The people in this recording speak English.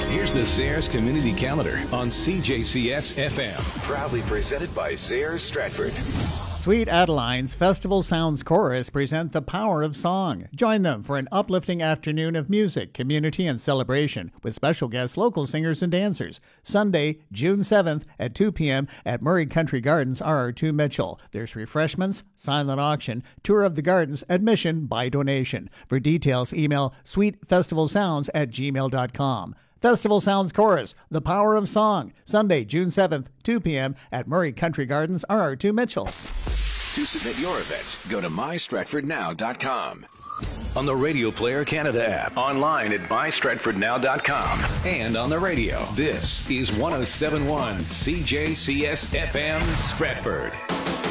Here's the Sayers Community Calendar on CJCS FM. Proudly presented by Sayers Stratford. Sweet Adeline's Festival Sounds Chorus present The Power of Song. Join them for an uplifting afternoon of music, community, and celebration with special guests, local singers, and dancers. Sunday, June 7th at 2 p.m. at Murray Country Gardens, RR2 Mitchell. There's refreshments, silent auction, tour of the gardens, admission by donation. For details, email sweetfestivalsounds@gmail.com. Festival Sounds Chorus, The Power of Song, Sunday, June 7th, 2 p.m. at Murray Country Gardens, RR2 Mitchell. To submit your event, go to mystratfordnow.com. On the Radio Player Canada app, online at mystratfordnow.com, and on the radio. This is 107.1 CJCS FM Stratford.